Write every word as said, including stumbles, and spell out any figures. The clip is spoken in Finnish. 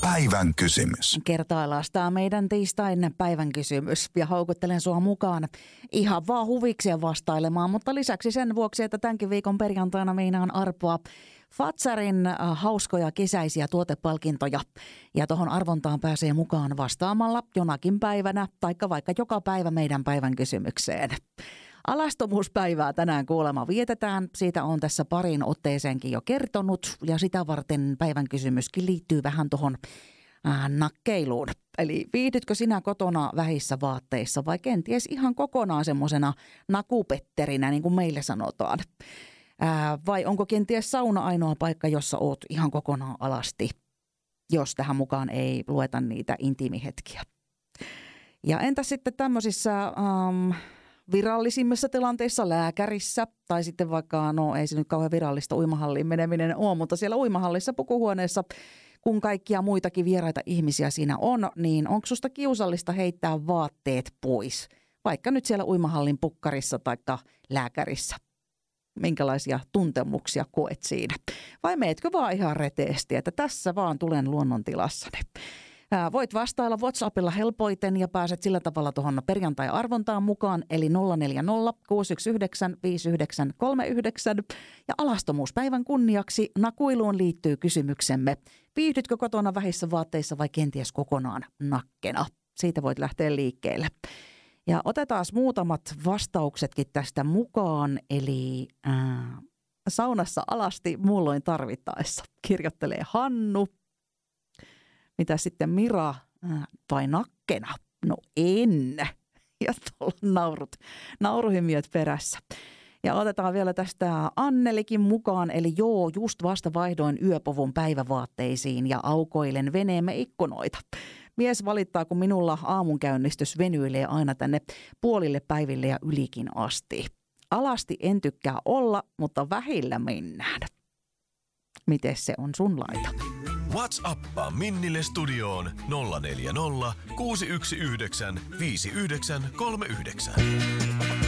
Päivän kysymys. Kertaillaan tämä meidän tiistain päivän kysymys ja houkuttelen sua mukaan ihan vaan huvikseen vastailemaan, mutta lisäksi sen vuoksi, että tämänkin viikon perjantaina meinaan arpoa Fatsarin hauskoja kesäisiä tuotepalkintoja. Ja tuohon arvontaan pääsee mukaan vastaamalla jonakin päivänä, taikka vaikka joka päivä meidän päivän kysymykseen. Alastomuuspäivää tänään kuulemma vietetään. Siitä on tässä parin otteeseenkin jo kertonut ja sitä varten päivän kysymyskin liittyy vähän tuohon äh, nakkeiluun. Eli viihdytkö sinä kotona vähissä vaatteissa vai kenties ihan kokonaan semmoisena nakupetterinä, niin kuin meille sanotaan? Äh, vai onko kenties sauna ainoa paikka, jossa oot ihan kokonaan alasti, jos tähän mukaan ei lueta niitä intiimihetkiä? Ja entä sitten tämmöisissä Ähm, virallisimmissa tilanteissa lääkärissä tai sitten vaikka, no ei se nyt kauhean virallista uimahalliin meneminen ole, mutta siellä uimahallissa pukuhuoneessa, kun kaikkia muitakin vieraita ihmisiä siinä on, niin onko susta kiusallista heittää vaatteet pois? Vaikka nyt siellä uimahallin pukkarissa tai lääkärissä. Minkälaisia tuntemuksia koet siinä? Vai meetkö vaan ihan reteesti, että tässä vaan tulen luonnontilassani? Voit vastailla WhatsAppilla helpoiten ja pääset sillä tavalla tuohon perjantai-arvontaan mukaan, eli nolla neljä nolla, kuusi yksi yhdeksän, viisi yhdeksän kolme yhdeksän. Ja alastomuuspäivän kunniaksi nakuiluun liittyy kysymyksemme. Viihdytkö kotona vähissä vaatteissa vai kenties kokonaan nakkena? Siitä voit lähteä liikkeelle. Ja otetaan muutamat vastauksetkin tästä mukaan, eli äh, saunassa alasti muulloin tarvittaessa, kirjoittelee Hannu. Mitä sitten Mira äh, vai nakkena? No en. Ja tuolla naurut, nauruhymiöt perässä. Ja otetaan vielä tästä Annelikin mukaan. Eli joo, just vasta vaihdoin yöpovun päivävaatteisiin ja aukoilen veneemme ikkunoita. Mies valittaa, kun minulla aamunkäynnistys venyilee aina tänne puolille päiville ja ylikin asti. Alasti en tykkää olla, mutta vähillä mennään. Miten se on sun laita? WhatsAppaa Minnille studioon nolla neljä nolla, kuusi yksi yhdeksän, viisi yhdeksän kolme yhdeksän.